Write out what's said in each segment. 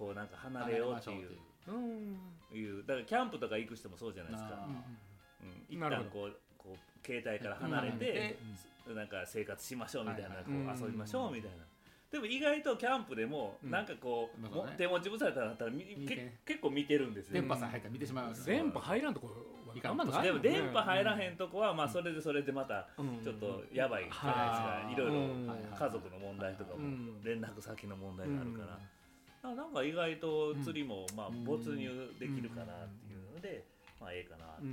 こうなんか離れようっていうだからキャンプとか行く人もそうじゃないですか。一旦こう携帯から離れてなんか生活しましょうみたいな、こう遊びましょうみたいな。でも意外とキャンプでもなんかこう手持ち無沙汰だったら結構見てるんですよ。 電波さえ入ったら見てしまいます。 電波入らんとこあんまない。でも電波入らへんとこはまあそれでまたちょっとやばいじゃないですか。いろいろ家族の問題とかも連絡先の問題があるから、なんか意外と釣りもまあ没入できるかなっていうので、まあええかなって。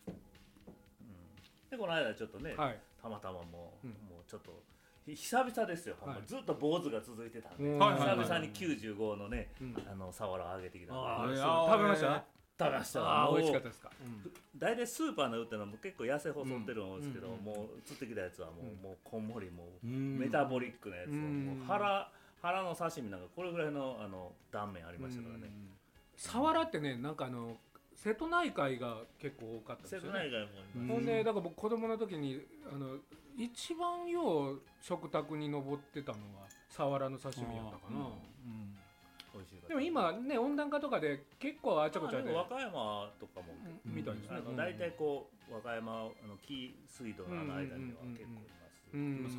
でこの間ちょっとね、たまたまもうちょっと久々ですよ、ずっと坊主が続いてたんで、久々に95のねサワラを揚げてきたんで、 食べました？ 食べました。 美味しかったですか？ 大体スーパーの売ってるのも結構痩せ細ってるんですけど、もう釣ってきたやつはもうこんもりもうメタボリックなやつをもう腹の刺身なんかこれぐらいの断面ありましたからね。 サワラってね、なんか瀬戸内海が結構多かったですよね。 瀬戸内海もいます。 ほんでだから僕子供の時に一番よう食卓に上ってたのはサワラの刺身やったかな。 美味しいかった。 でも今ね温暖化とかで結構あちゃこちゃで和歌山とかもみたいですね。 大体こう和歌山紀水道の間には結構います。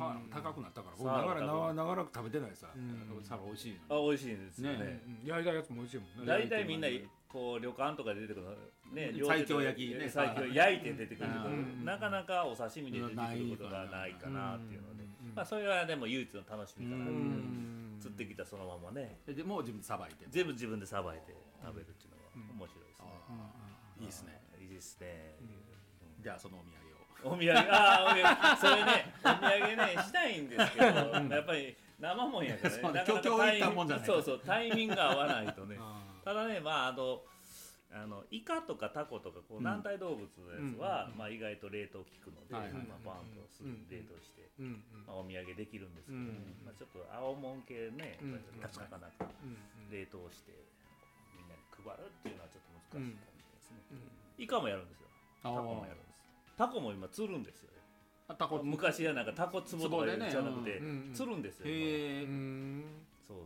サワラ高くなったから長らく食べてないさ、サワラ美味しいの。 美味しいんですよね。 焼いたやつも美味しいもんね。 大体みんなこう旅館とかで出てくるね、 西京焼きね、 西京焼いて出てくるけど、なかなかお刺身で出てくることがないかなっていうので、まあそれはでも唯一の楽しみかな。釣ってきたそのままね。 でもう自分でさばいて。 全部自分でさばいて食べるっていうのが面白いですね。 いいですね。 いいですね。 じゃあそのお土産を。 お土産、お土産、それね、お土産ねしたいんですけど、やっぱり生もんやからね。なかなかタイミングが合わないとね。ただね、まあイカとかタコとかこう軟体動物のやつはまあ意外と冷凍効くので、まあバンとすぐ冷凍してまあお土産できるんですけど、まあちょっと青もん系ね、なかなか冷凍してみんなに配るっていうのはちょっと難しいかもしれないですね。イカもやるんですよ。タコもやるんです。タコも今釣るんですよ。昔はなんかタコツボとかじゃなくて釣るんですよ。そう。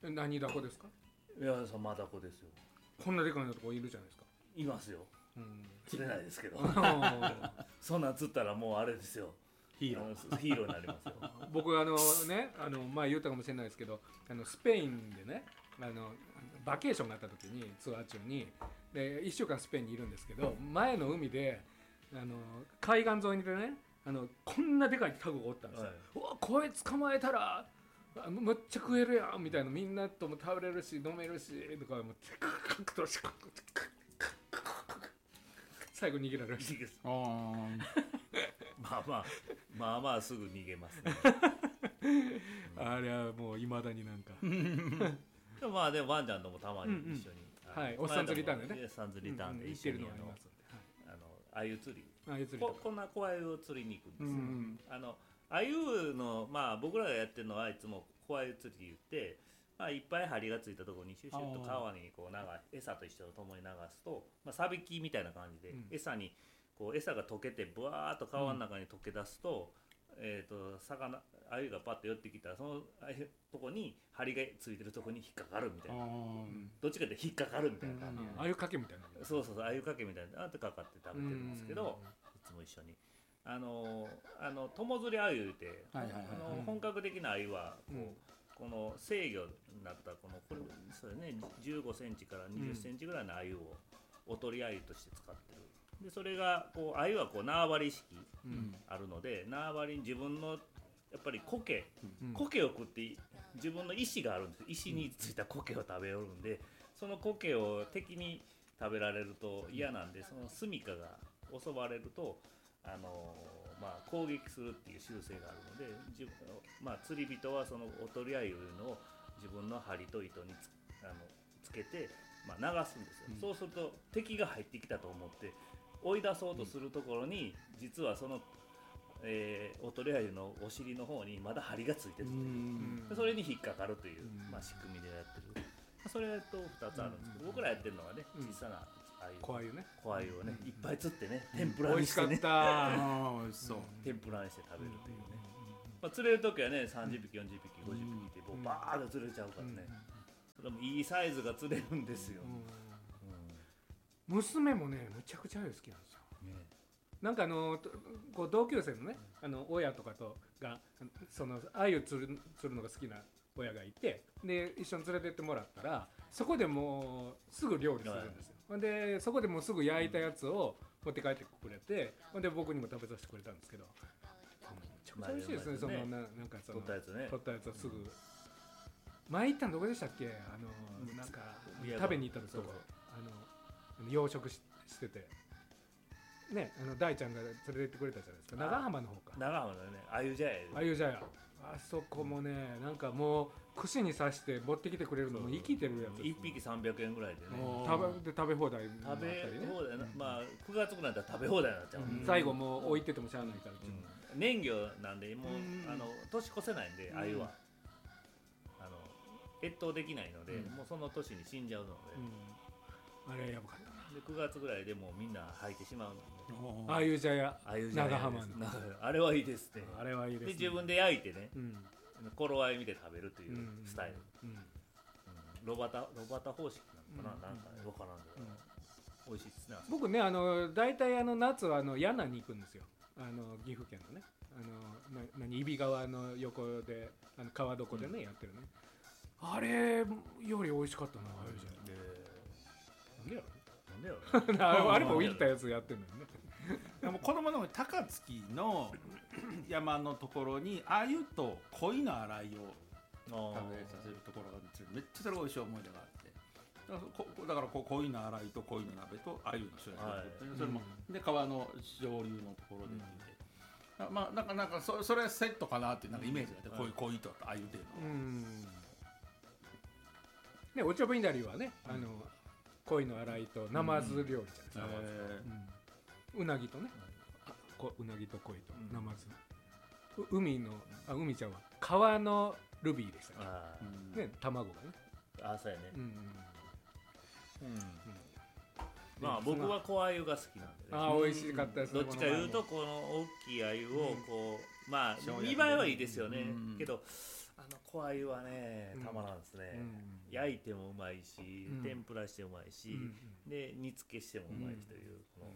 何ダコですか？ いや、マダコですよ。 こんなでかいのとこいるじゃないですか。 いますよ。釣れないですけど。そんなん釣ったらもうあれですよ。ヒーローになりますよ。 僕ね前言ったかもしれないですけどスペインでねバケーションがあった時にツアー中にで1週間スペインにいるんですけど、前の海で海岸沿いでねこんなでかいタコがおったんですよ。うわこれ捕まえたらむっちゃ食えるやんみたいな、みんなとも食べれるし飲めるしとか思って最後逃げられるしまあすぐ逃げますね。 あれはもういまだになんかでもでもワンちゃんともたまに一緒におっさん釣りターンでね、 おっさん釣りターンで一緒にあゆ釣りこんな小あゆを釣りに行くんですよ。あゆのまあ僕らがやってるのはいつも小あゆ釣り言って、まあ、いっぱい針がついたところにシュシュッと川にこう餌と一緒と共に流すと、まあ、サビキみたいな感じで餌が溶けてブワーッと川の中に溶け出すと、あゆがパッと寄ってきたらそのとこに針がついてるとこに引っかかるみたいな、どっちかって引っかかるみたいな感じで、 あゆかけみたいな、 そうあゆかけみたいなってかかって食べてるんですけど、いつも一緒に友釣りあゆって本格的なあゆはこの制御になったこれそれね15センチから20センチぐらいのあゆをおとりあゆとして使ってる。でそれがあゆは縄張り意識あるので、縄張りに自分のやっぱり苔を食って自分の石があるんです。石についた苔を食べよるんで、その苔を敵に食べられると嫌なんで、その住処が襲われると攻撃するっていう習性があるので、釣り人はそのおとりあゆを自分の針と糸につけて、流すんですよ。そうすると敵が入ってきたと思って追い出そうとするところに、実はその、おとりあゆのお尻の方にまだ針がついてるという、それに引っかかるという、仕組みでやってる。それと2つあるんですけど、僕らやってるのはね、小さな小あゆね、 いっぱい釣ってね、天ぷらにしてね、 美味しかった。 天ぷらにして食べるというね。釣れる時はね30匹40匹50匹ってバーッと釣れちゃうからね、それもいいサイズが釣れるんですよ、 娘もねむちゃくちゃ鮎好きなんですよ、なんかこう同級生のね親とかとがその鮎釣るのが好きな親がいて、で一緒に連れてってもらったらそこでもうすぐ料理するんですよ、でそこでもうすぐ焼いたやつを持って帰ってくれて、で僕にも食べさせてくれたんですけど、めちゃくちゃ美味しいですね、そのなんかその取ったやつね、 取ったやつをすぐ、前行ったのどこでしたっけ、なんか食べに行ったところ、養殖しててね、大ちゃんが連れて行ってくれたじゃないですか、長浜の方か、 長浜のね、鮎茶屋、 鮎茶屋、あそこもね、なんかもう串に刺して持ってきてくれるのも生きてるやつ、 1匹300円ぐらいでね、 食べ放題もあったりね、 まあ9月ぐらいだったら食べ放題になっちゃう、 最後もう置いててもしゃあないから、 年魚なんでもう年越せないんで、鮎は越冬できないので、もうその年に死んじゃうので、 あれやばかったな。 で9月ぐらいでもうみんな吐いてしまうので、 鮎茶屋長浜のあれはいいですね、 あれはいいですね、 で自分で焼いてね、頃合い見て食べるというスタイル、ロバタ方式なのかな、なんか分からんけど、美味しいですね。 僕ね大体夏は柳に行くんですよ、岐阜県のね、揖斐川の横で川床でね、やってるね、あれより美味しかったな、鮎茶屋、なんでやろあれも行ったやつやってるのよね。 でも子供の高槻の山のところに鮎と鯉の洗いを食べさせるところがめっちゃそれ美味しい思い出があって、だから鯉の洗いと鯉の鍋と鮎の塩焼きを作って、それもで川の上流のところで見て、まあなんかそれセットかなってなんかイメージがあって、鯉と鮎っていうのね、おちょぶいなりはね、鯉の洗いとナマズ料理じゃないですか、うなぎとね、うなぎと鯉とナマズ、海ちゃんは川のルビーでしたね、卵がね、 そうやね、まあ僕は小鮎が好きなんでね、 美味しかったですね、 どっちかいうとこの大きい鮎をこう、まあ見栄えはいいですよね、けど小鮎はねたまらんですね、焼いてもうまいし、天ぷらしてうまいし、で煮付けしてもうまいしという、この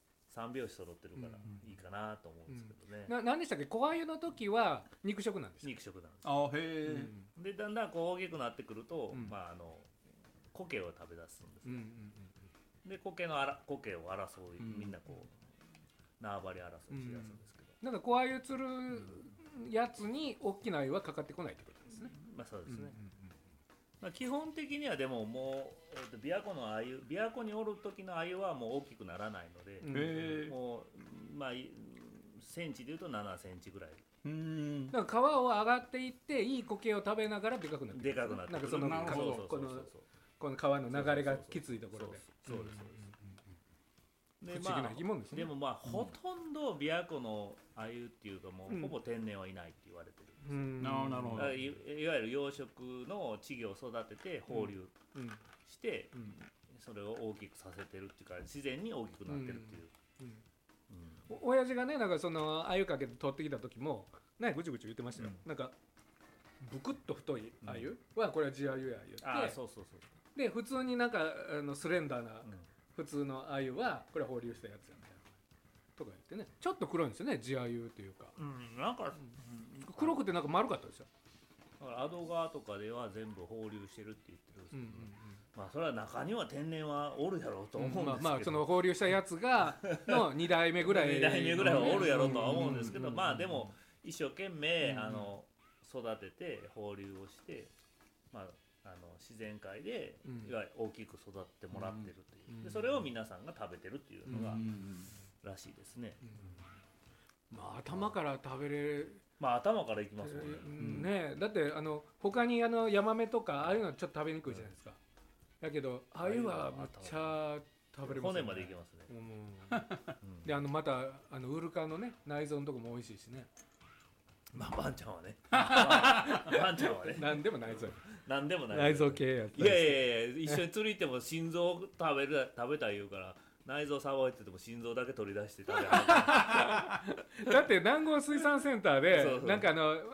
3拍子揃ってるからいいかなと思うんですけどね。 何でしたっけ、小鮎の時は肉食なんですか？ 肉食なんです。 へえ。でだんだんこう大きくなってくると、まあ苔を食べ出すんですね。で苔を争い、みんなこう縄張り争いしだすんですけど、 なんか小鮎釣るやつに大きな鮎はかかってこないってことですね。 まあそうですね。まあ基本的にはでももう琵琶湖におる時の鮎はもう大きくならないので、もうまあセンチでいうと7センチぐらい。 だから川を上がっていっていい苔を食べながらでかくなってでかくなって、 なんかそのこの川の流れがきついところで。 そうです。 不思議な生き物ですね。 でもまあほとんど琵琶湖の鮎っていうかもうほぼ天然はいないって言われてるんですよ。 なるほど。 いわゆる養殖の稚魚を育てて放流して、それを大きくさせてるっていうか自然に大きくなってるっていう。 親父がねなんかその鮎かけて取ってきた時もねぐちぐち言ってましたよ。なんかブクッと太い鮎はこれは地鮎や言って。 そう。 で普通になんかスレンダーな普通の鮎はこれ放流したやつやねとか言ってね、ちょっと黒いんですよね地鮎というか。 なんか黒くてなんか丸かったですよ。 アド川とかでは全部放流してるって言ってるんですけど、まあそれは中には天然はおるやろうと思うんですけど、 まあその放流したやつがの2代目ぐらい 2代目ぐらいはおるやろうとは思うんですけど、まあでも一生懸命育てて放流をして、まあ自然界でいわゆる大きく育ってもらってるという、でそれを皆さんが食べてるっていうのがらしいですね。 まあ頭から食べれる。 まあ頭からいきますもんね。だって他にヤマメとかああいうのはちょっと食べにくいじゃないですか。だけど鮎はめっちゃ食べれますね。 骨までいけますね。 でまたウルカのね内臓のとこも美味しいしね。 まあバンちゃんはね何でも内臓。 何でもない。 内臓系やった。 いや一緒に釣り行っても心臓食べたい言うから内臓さばいてても心臓だけ取り出して食べる。 だって南郷水産センターでなんか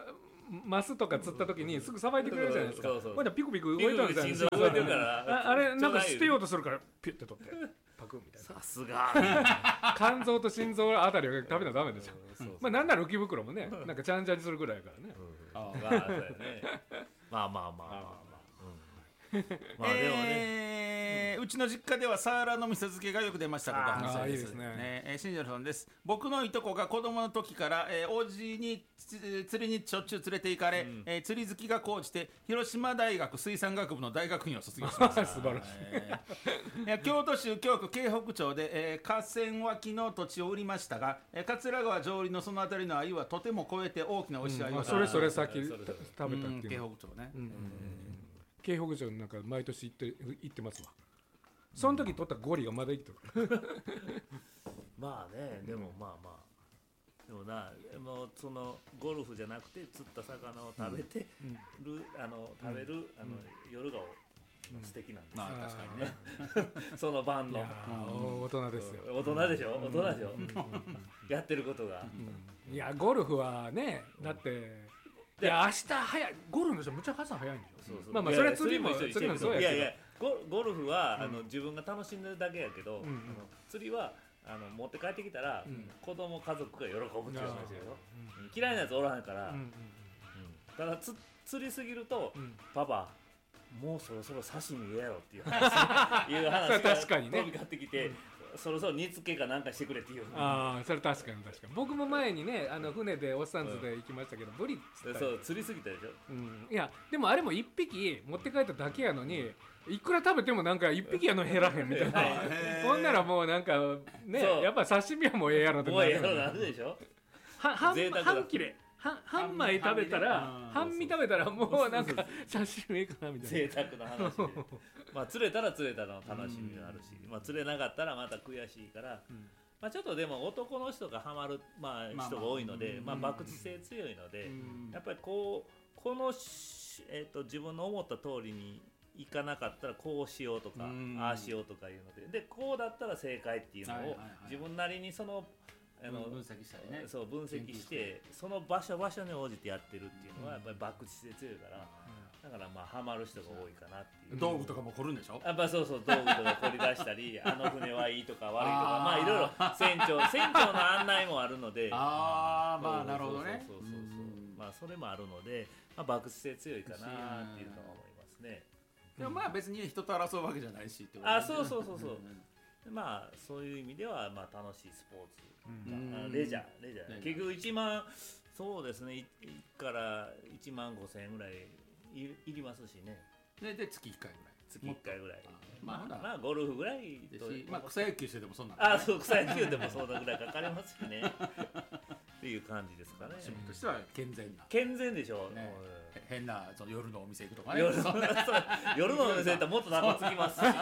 マスとか釣った時にすぐさばいてくれるじゃないですか。 そうほんでピクピク動いてるじゃないですか。 動いてるからあれなんか捨てようとするからピュッて取ってパクみたいさすがな。肝臓と心臓あたりを食べなダメでしょ。まあなんなら浮き袋もね、なんかちゃんちゃんにするぐらいやからね。 そうやね。まあまあまあまあまあ。まあでもね、 うちの実家ではサワラの味噌漬けがよく出ましたこと話いいでですすね。 新庄さんです。僕のいとこが子供の時からおじに釣りにしょっちゅう連れて行かれ、釣り好きが高じて広島大学水産学部の大学院を卒業しました素晴らしい。 京都市京区京北町で、河川脇の土地を売りましたが、桂川上流のその辺りの鮎はとても超えて大きな美味しい鮎が、 それさっき食べたっていう京の。 北町ね、 京北町なんか毎年行ってますわ。その時取ったゴリがまだ行ってる。 まあね、でもまあまあでもな、もうそのゴルフじゃなくて釣った魚を食べてる、食べる夜が素敵なんです。 まあ確かにね。 その晩の大人ですよ。 大人でしょ、大人でしょ、やってることが。 いやゴルフはね、だっていや明日早い、ゴルフの人むちゃ朝早いんでしょ。まあまあそれは釣りもそうやけど、 いやいやゴルフは自分が楽しんでるだけやけど、釣りは持って帰ってきたら子供家族が喜ぶっていう話よ。嫌いなやつおらへんから。ただ釣りすぎるとパパもうそろそろ刺身やろっていう話が確かにね飛び交ってきて、そろそろ煮付けかなんかしてくれっていう。 ああそれ確かに僕も前にね船でおっさんずで行きましたけど、ブリっつったらそう釣りすぎたでしょ。 いやでもあれも1匹持って帰っただけやのに、いくら食べてもなんか1匹やの減らへんみたいな。ほんならもうなんかね、やっぱ刺身はもうええやろってもうええやろなるでしょ。 半切れ半枚食べたら半身食べたらもうなんか刺身いいかなみたいな贅沢な話でまあ釣れたら釣れたの楽しみがあるし、まあ釣れなかったらまた悔しいから、まあちょっとでも男の人がハマる人が多いので、まあ博打性強いので、やっぱりこの自分の思った通りにいかなかったらこうしようとかああしようとかいうので、こうだったら正解っていうのを自分なりにその分析したりね、 そう分析してその場所に応じてやってるっていうのはやっぱり博打性強いから、だからまあハマる人が多いかなっていう。 道具とかも凝るんでしょ。 やっぱそう道具とか凝り出したり船はいいとか悪いとかまあいろいろ船長の案内もあるので、 まあなるほどね。 そうまあそれもあるので、まあ博打性強いかなっていうのは思いますね。 でもまあ別に人と争うわけじゃないしってこと。 そうまあそういう意味ではまあ楽しいスポーツ、レジャー結局1万そうですねから1万5,000円ぐらいいりますしね。 で月1回ぐらい。 月1回ぐらい。 まあゴルフぐらいと。 まあ草野球してでもそんな。 そう草野球でもそんなぐらいかかりますしね。っていう感じですかね。 趣味としては健全でしょ。 変なその夜のお店行くとかね。 夜のお店行ったらもっと長つきますしね。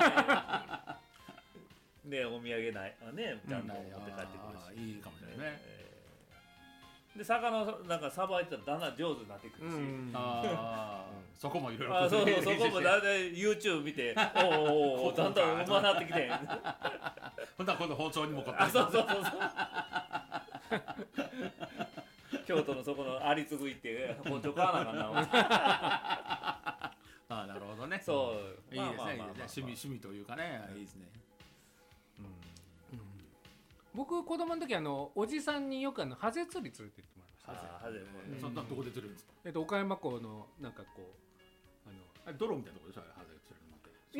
でお土産ないねちゃんと持って帰ってくるし、 いいかもしれないね。 で魚なんかさばいてたらだんだん上手になってくるし、 そこもいろいろそこもだいたい YouTube 見ておだんだんうまなってきてほんなら今度包丁にもこってそう京都のそこの有継行って包丁買わなあかんななるほどね。 そういいですね。趣味というかね、いいですね。 僕子供の時おじさんによくハゼ釣り連れて行ってもらいました。 ハゼそんなどこで釣れるんですか。 岡山港のなんかこう泥みたいなところでしょ、ハゼ釣れるのって。 い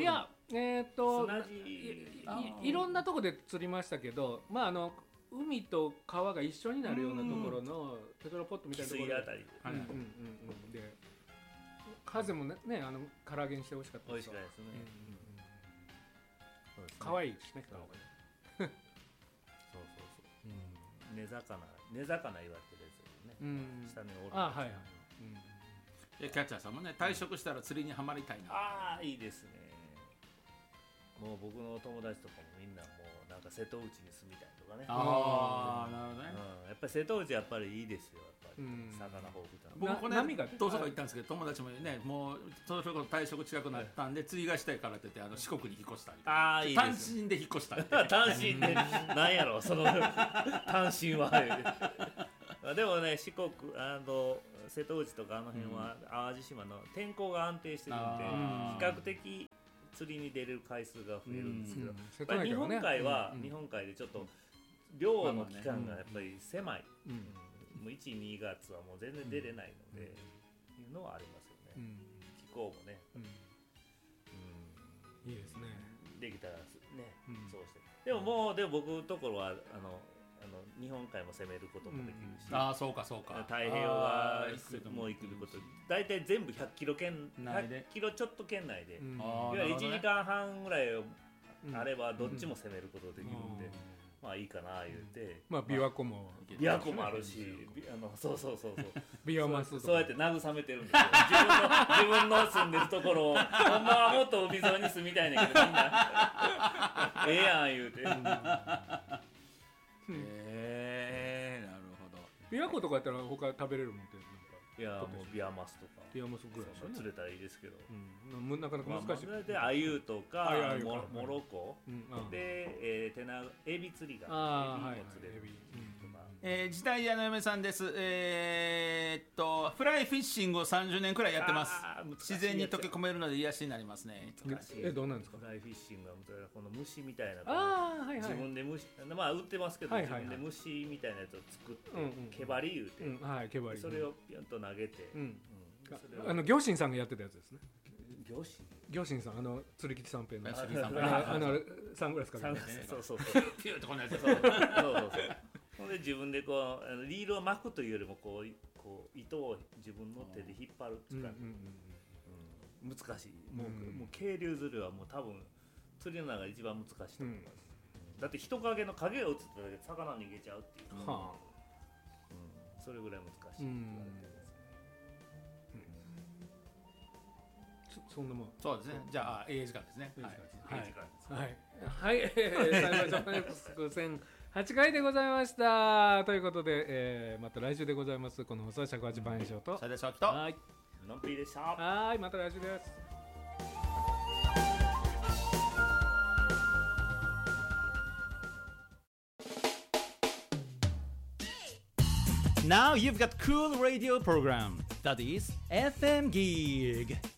やいろんなとこで釣りましたけど、まあ海と川が一緒になるようなところのテトラポットみたいなところで、でハゼもね唐揚げにして美味しかったです。 美味しかったですね。 可愛いですね。 根魚言われてるやつね。下におる。 はい。 キャッチャーさんもね、退職したら釣りにはまりたいな。 いいですね。もう僕の友達とかもみんなもうなんか瀬戸内に住みたいとかね。 なるほどね。 やっぱり瀬戸内やっぱりいいですよ。やっぱり魚豊富だ。 僕これ同窓会行ったんですけど、友達もねもうその退職近くなったんで釣りがしたいからって言って四国に引っ越したり。単身で引っ越したり。 単身でなんやろその単身は。でもね四国瀬戸内とかあの辺は淡路島の天候が安定してるんで比較的釣りに出れる回数が増えるんですけど、日本海は日本海でちょっと漁の期間がやっぱり狭い、もう1、2月はもう全然出れないので、いうのはありますよね。気候もね、 いいですね。 できたらね、そうして。でも僕のところは日本海も攻めることもできるし、 そうかそうか、 太平洋側も行くこと大体全部100キロ圏100キロちょっと圏内で、いわゆる1時間半ぐらいあればどっちも攻めることできるんで、まあいいかな言うて、 まあ琵琶湖もあるし、そうビワマスとかそうやって慰めてるんですよ。自分の住んでるところをほんまはもっと海沿いに住みたいねんけど、みんなええやん言うて。 なるほど。 琵琶湖とかやったら他食べれるもんってなんか、 いやもうビアマスとかビアマスぐらい釣れたらいいですけど、 なかなか難しい。 でアユとかモロコでエビ釣りがエビも釣れるとか。 時代屋の嫁さんです。フライフィッシングを30年くらいやってます。自然に溶け込めるので癒しになりますね。 どうなんですか？ フライフィッシングはこの虫みたいな、自分で虫、まあ売ってますけど、自分で虫みたいなやつを作って毛針言うて、それをピュンと投げて、 行信さんがやってたやつですね。行信さん、釣り吉三平のサングラスかけて、 そうピューとこんなやつ。 ほんで自分でこうリールを巻くというよりもこう糸を自分の手で引っ張るっていうか、難しい。もう渓流釣りはもう多分釣りの中で一番難しいと思います。だって人影の影を映っただけで魚逃げちゃうっていう、それぐらい難しいって言われてるんです。 そんなもん。そうですね。じゃあ時間ですね。 はい。8回でございましたということで、また来週でございます。この放送は尺八番賞と斉田翔樹とのんぴーでした。 また来週です。 Now you've got cool radio program that is FM Gig.